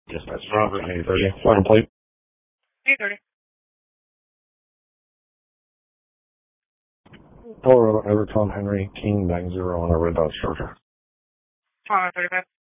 Dispatch Robert, 830. Flying plate. 830. Hello, Ever Tom Henry, King 90 on a red dot Charger. 35.